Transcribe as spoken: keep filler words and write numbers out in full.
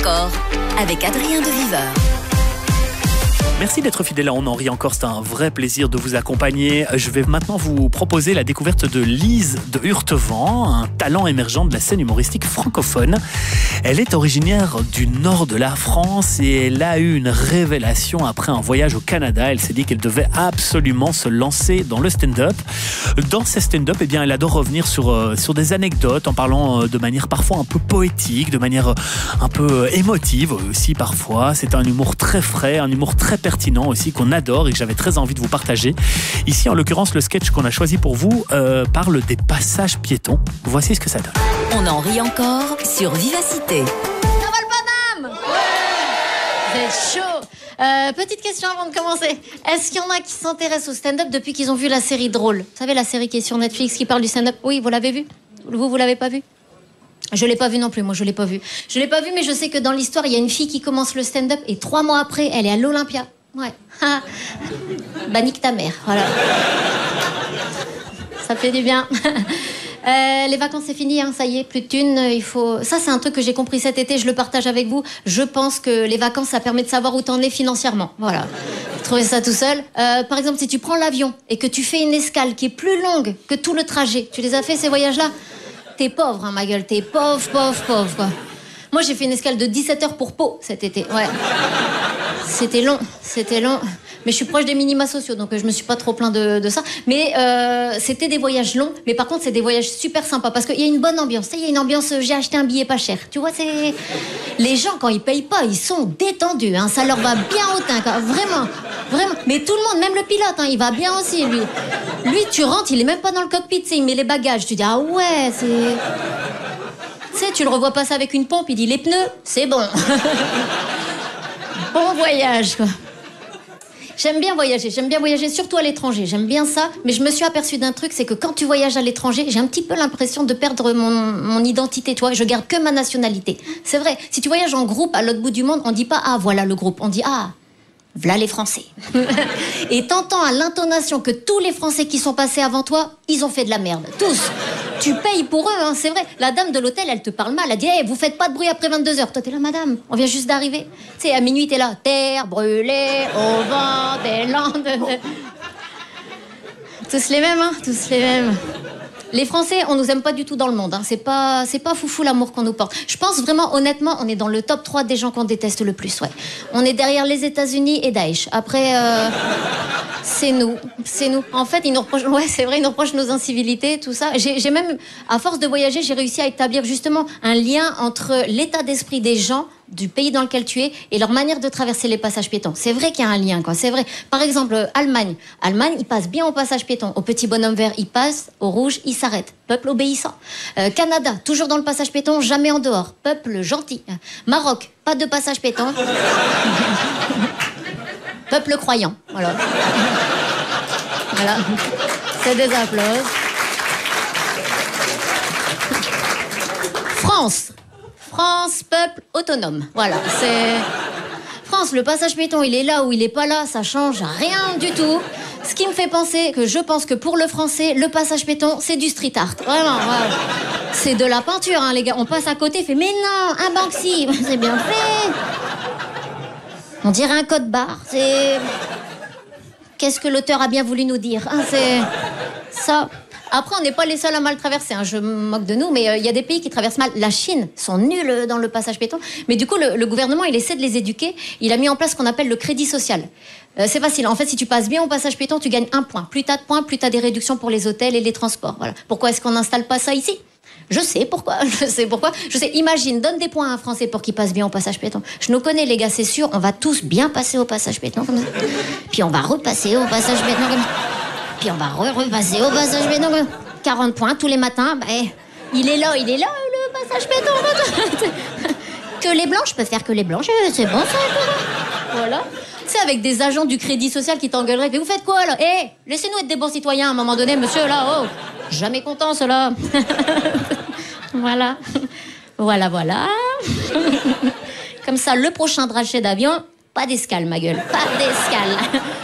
encore avec Adrien de Viveur. Merci d'être fidèle à On en rit encore, c'est un vrai plaisir de vous accompagner. Je vais maintenant vous proposer la découverte de Lise de Hurtevent, un talent émergent de la scène humoristique francophone. Elle est originaire du nord de la France et elle a eu une révélation après un voyage au Canada. Elle s'est dit qu'elle devait absolument se lancer dans le stand-up. Dans ces stand-up, eh bien, elle adore revenir sur, euh, sur des anecdotes en parlant euh, de manière parfois un peu poétique, de manière euh, un peu émotive aussi parfois. C'est un humour très frais, un humour très pertinent aussi qu'on adore et que j'avais très envie de vous partager. Ici, en l'occurrence, le sketch qu'on a choisi pour vous euh, parle des passages piétons. Voici ce que ça donne. On en rit encore sur Vivacité. Ça va le bonhomme? Ouais. Vous êtes chaud. Euh, petite question avant de commencer. Est-ce qu'il y en a qui s'intéressent au stand-up depuis qu'ils ont vu la série Drôle? Vous savez, la série qui est sur Netflix qui parle du stand-up? Oui, vous l'avez vu? Vous, vous l'avez pas vu? Je l'ai pas vu non plus, moi je l'ai pas vu. Je l'ai pas vu, mais je sais que dans l'histoire, il y a une fille qui commence le stand-up et trois mois après, elle est à l'Olympia. Ouais. Bah nique ta mère, voilà. Ça fait du bien. Euh, les vacances c'est fini, hein, ça y est, plus de thunes, il faut... Ça c'est un truc que j'ai compris cet été, je le partage avec vous. Je pense que les vacances ça permet de savoir où t'en es financièrement, voilà. Vous trouvez ça tout seul. euh, Par exemple, si tu prends l'avion et que tu fais une escale qui est plus longue que tout le trajet, tu les as fait ces voyages-là? T'es pauvre, hein, ma gueule, t'es pauvre, pauvre, pauvre, quoi. Moi, j'ai fait une escale de dix-sept heures pour Pau cet été, ouais. C'était long, c'était long. Mais je suis proche des minima sociaux, donc je me suis pas trop plaint de, de ça. Mais euh, c'était des voyages longs, mais par contre, c'est des voyages super sympas, parce qu'il y a une bonne ambiance. Il y a une ambiance, j'ai acheté un billet pas cher. Tu vois, c'est... Les gens, quand ils payent pas, ils sont détendus, hein. Ça leur va bien au teint, quoi. Vraiment, vraiment. Mais tout le monde, même le pilote, hein, il va bien aussi, lui. Lui, tu rentres, il est même pas dans le cockpit, tu sais, il met les bagages. Tu dis, ah ouais, c'est... Tu sais, tu le revois passer avec une pompe, il dit, les pneus, c'est bon. Bon voyage, quoi. J'aime bien voyager, j'aime bien voyager surtout à l'étranger, j'aime bien ça, mais je me suis aperçue d'un truc, c'est que quand tu voyages à l'étranger, j'ai un petit peu l'impression de perdre mon, mon identité, tu vois, je garde que ma nationalité. C'est vrai, si tu voyages en groupe à l'autre bout du monde, on dit pas « Ah, voilà le groupe », on dit « Ah, voilà les Français ». Et t'entends à l'intonation que tous les Français qui sont passés avant toi, ils ont fait de la merde, tous. Tu payes pour eux, hein, c'est vrai. La dame de l'hôtel, elle te parle mal. Elle dit hey, « vous faites pas de bruit après vingt-deux heures ». Toi, t'es là, madame, on vient juste d'arriver. Tu sais, à minuit, t'es là. Terre brûlée au vent des landes. Tous les mêmes, hein, tous les mêmes. Les Français, on nous aime pas du tout dans le monde. Hein. C'est pas, c'est pas foufou l'amour qu'on nous porte. Je pense vraiment, honnêtement, on est dans le top trois des gens qu'on déteste le plus. Ouais. On est derrière les États-Unis et Daesh. Après, euh, c'est nous, c'est nous. En fait, ils nous reprochent, ouais, c'est vrai, ils nous reprochent nos incivilités, tout ça. J'ai, j'ai même, à force de voyager, j'ai réussi à établir justement un lien entre l'état d'esprit des gens du pays dans lequel tu es et leur manière de traverser les passages piétons. C'est vrai qu'il y a un lien, quoi. C'est vrai. Par exemple, Allemagne. Allemagne, ils passent bien au passage piéton. Au petit bonhomme vert, ils passent. Au rouge, ils s'arrêtent. Peuple obéissant. Euh, Canada, toujours dans le passage piéton, jamais en dehors. Peuple gentil. Maroc, pas de passage piéton. Peuple croyant. Voilà. Voilà. C'est des applauses. France. France, peuple autonome. Voilà, c'est... France, le passage piéton, il est là ou il est pas là, ça change rien du tout. Ce qui me fait penser que je pense que pour le français, le passage piéton, c'est du street art. Vraiment, voilà. C'est de la peinture, hein, les gars. On passe à côté, fait mais non, un Banksy, c'est bien fait. On dirait un code barre, c'est... Qu'est-ce que l'auteur a bien voulu nous dire, hein, c'est... Ça... Après, on n'est pas les seuls à mal traverser, hein. Je me moque de nous, mais il euh, y a des pays qui traversent mal. La Chine sont nuls dans le passage piéton. Mais du coup, le, le gouvernement, il essaie de les éduquer. Il a mis en place ce qu'on appelle le crédit social. Euh, c'est facile. En fait, si tu passes bien au passage piéton, tu gagnes un point. Plus t'as de points, plus t'as des réductions pour les hôtels et les transports. Voilà. Pourquoi est-ce qu'on n'installe pas ça ici ? Je sais pourquoi, je sais pourquoi. Je sais, imagine, donne des points à un Français pour qu'il passe bien au passage piéton. Je nous connais, les gars, c'est sûr, on va tous bien passer au passage piéton comme ça. Puis on va repasser au passage piéton comme ça. Puis on va re-repasser au passage piéton comme ça. quarante points tous les matins, bah, il est là, il est là, le passage piéton. Que les blanches peuvent faire que les blanches, c'est bon ça. Voilà. Tu sais, avec des agents du crédit social qui t'engueuleraient, mais vous faites quoi là? Hé, hey, laissez-nous être des bons citoyens à un moment donné, monsieur, là, oh. Jamais content, cela. Voilà. Voilà, voilà. Comme ça, le prochain trajet d'avion, pas d'escale, ma gueule, pas d'escale.